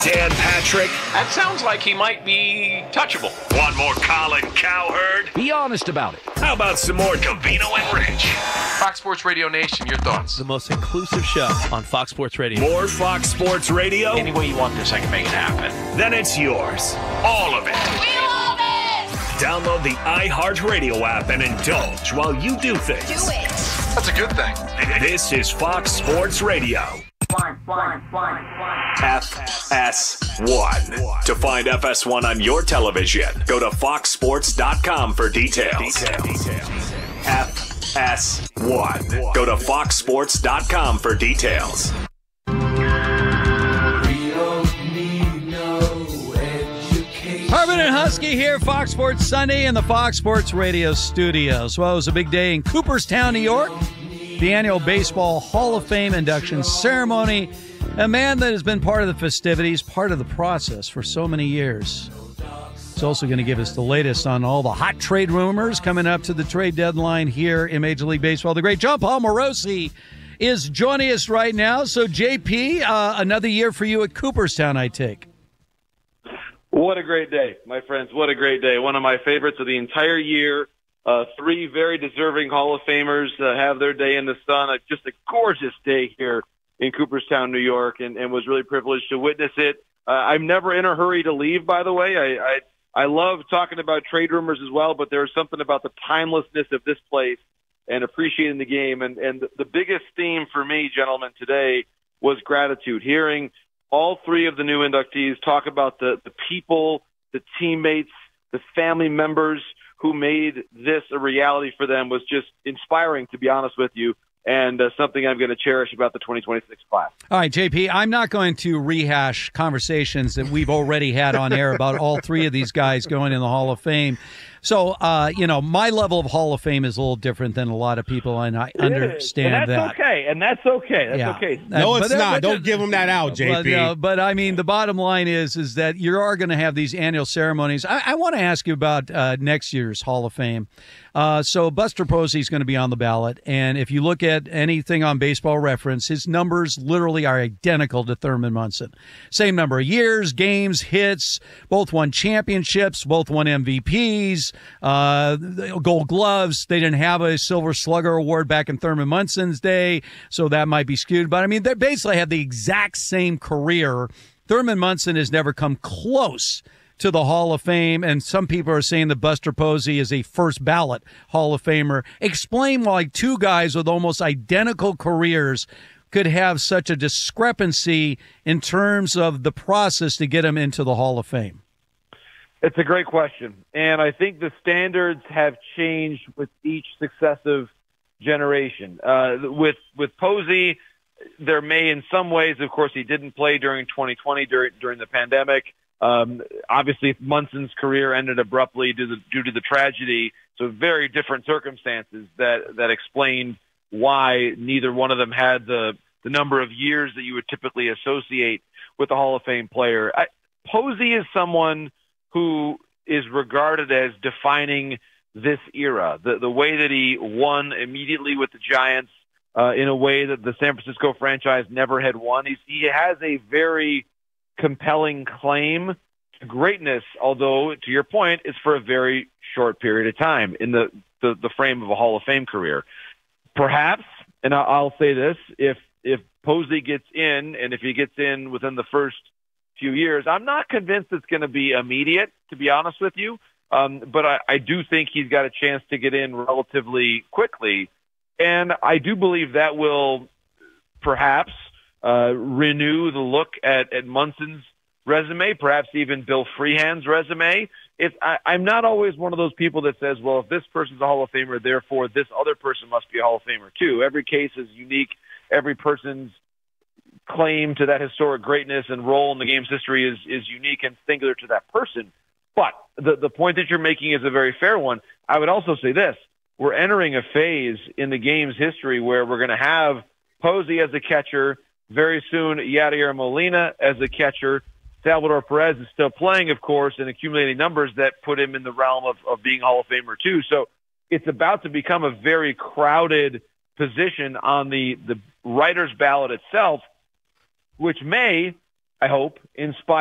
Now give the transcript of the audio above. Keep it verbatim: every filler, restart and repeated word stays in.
Dan Patrick. That sounds like he might be touchable. Want more Colin Cowherd? Be honest about it. How about some more Covino and Rich? Fox Sports Radio Nation, your thoughts? The most inclusive show on Fox Sports Radio. More Fox Sports Radio? Any way you want this, I can make it happen. Then it's yours. All of it. We love it! Download the iHeartRadio app and indulge while you do things. Do it! That's a good thing. This is Fox Sports Radio. One, one, one, one. F S one. To find F S one on your television, go to fox sports dot com for details. F S one. Go to fox sports dot com for details. Harvin and Husky here, Fox Sports Sunday in the Fox Sports Radio studios. Well, it was a big day in Cooperstown, New York. The annual Baseball Hall of Fame induction ceremony. A man that has been part of the festivities, part of the process for so many years. He's also going to give us the latest on all the hot trade rumors coming up to the trade deadline here in Major League Baseball. The great John Paul Morosi is joining us right now. So, J P, uh, another year for you at Cooperstown, I take. What a great day, my friends. What a great day. One of my favorites of the entire year. Uh, three very deserving Hall of Famers uh, have their day in the sun. Uh, just a gorgeous day here in Cooperstown, New York, and, and was really privileged to witness it. Uh, I'm never in a hurry to leave, by the way. I, I I love talking about trade rumors as well, but there's something about the timelessness of this place and appreciating the game. And, and the biggest theme for me, gentlemen, today was gratitude. Hearing all three of the new inductees talk about the, the people, the teammates, the family members who made this a reality for them was just inspiring, to be honest with you, and uh, something I'm going to cherish about the twenty twenty-six class. All right, J P, I'm not going to rehash conversations that we've already had on air about all three of these guys going in the Hall of Fame. So, uh, you know, my level of Hall of Fame is a little different than a lot of people, and I It understand and that's that. okay, and that's okay. That's Yeah. okay. No, Uh, it's but- not. but- Don't give him that out, J P. But, uh, but I mean, the bottom line is, is that you are going to have these annual ceremonies. I, I want to ask you about uh, next year's Hall of Fame. Uh, so Buster Posey is going to be on the ballot, and if you look at anything on Baseball Reference, his numbers literally are identical to Thurman Munson. Same number of years, games, hits, both won championships, both won M V Ps, uh, Gold Gloves. They didn't have a Silver Slugger award back in Thurman Munson's day, so that might be skewed. But I mean, they basically have the exact same career. Thurman Munson has never come close to the Hall of Fame, and some people are saying that Buster Posey is a first ballot Hall of Famer. Explain why two guys with almost identical careers could have such a discrepancy in terms of the process to get them into the Hall of Fame. It's a great question, and I think the standards have changed with each successive generation. Uh, with with Posey, there may, in some ways, of course, he didn't play during twenty twenty during during the pandemic. Um, obviously, Munson's career ended abruptly due to, the, due to the tragedy, so very different circumstances that that explained why neither one of them had the the number of years that you would typically associate with a Hall of Fame player. I, Posey is someone who is regarded as defining this era, the the way that he won immediately with the Giants uh, in a way that the San Francisco franchise never had won. He's, he has a very compelling claim to greatness, although, to your point, it's for a very short period of time in the, the, the frame of a Hall of Fame career. Perhaps, and I'll say this, if if Posey gets in, and if he gets in within the first few years, I'm not convinced it's going to be immediate, to be honest with you, um, but I, I do think he's got a chance to get in relatively quickly, and I do believe that will perhaps Uh, renew the look at, at Munson's resume, perhaps even Bill Freehand's resume. If I, I'm not always one of those people that says, well, if this person's a Hall of Famer, therefore this other person must be a Hall of Famer too. Every case is unique. Every person's claim to that historic greatness and role in the game's history is, is unique and singular to that person. But the, the point that you're making is a very fair one. I would also say this. We're entering a phase in the game's history where we're going to have Posey as a catcher, very soon, Yadier Molina as a catcher. Salvador Perez is still playing, of course, and accumulating numbers that put him in the realm of, of being Hall of Famer, too. So it's about to become a very crowded position on the, the writer's ballot itself, which may I hope, inspire